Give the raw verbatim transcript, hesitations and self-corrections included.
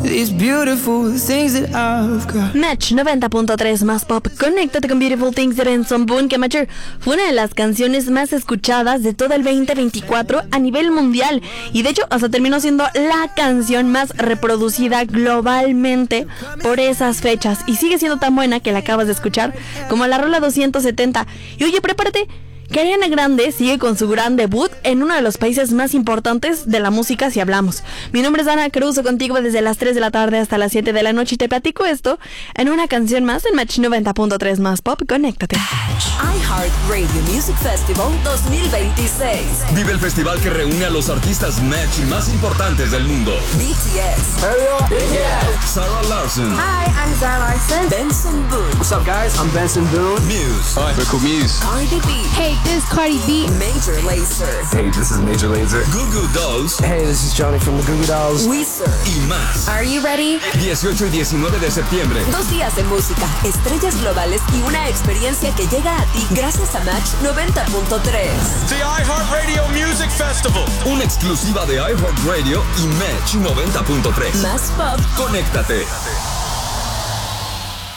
these beautiful things that I've got. Match noventa punto tres más pop. Conéctate con Beautiful Things de Benson Boone, que Matcher fue una de las canciones más escuchadas de todo el veinte veinticuatro a nivel mundial. Y de hecho, hasta terminó siendo la canción más reproducida globalmente por esas fechas. Y sigue siendo tan buena que la acabas de escuchar como la rola doscientos setenta. Y oye, prepárate, que Ariana Grande sigue con su gran debut en uno de los países más importantes de la música si hablamos. Mi nombre es Ana Cruz, contigo desde las tres de la tarde hasta las siete de la noche y te platico esto en una canción más en Match noventa punto tres más pop. Conéctate. iHeartRadio Music Festival dos mil veintiséis. Vive el festival que reúne a los artistas Match más importantes del mundo. B T S. B T S. Sarah Larson. Hi, I'm Sarah Larson. Benson Boone. What's up, guys? I'm Benson Boone. Muse. Hi, we're cool Muse. Cardi B. Hey, this is Cardi B. Major Lazer. Hey, this is Major Lazer. Goo Goo Dolls. Hey, this is Johnny from the Goo Goo Dolls. Weezer. Y más. Are you ready? dieciocho y diecinueve de septiembre. Dos días de música, estrellas globales y una experiencia que llega a ti gracias a Match noventa punto tres. The iHeartRadio Music Festival. Una exclusiva de iHeartRadio y Match noventa punto tres. Más pop. Conéctate.